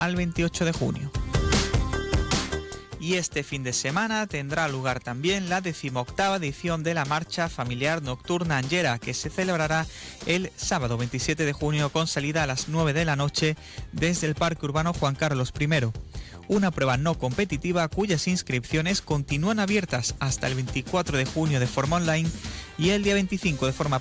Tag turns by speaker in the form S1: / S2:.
S1: al 28 de junio. Y este fin de semana tendrá lugar también la 18ª edición de la Marcha Familiar Nocturna Anllera, que se celebrará el sábado 27 de junio con salida a las 9 de la noche desde el Parque Urbano Juan Carlos I. Una prueba no competitiva cuyas inscripciones continúan abiertas hasta el 24 de junio de forma online y el día 25 de forma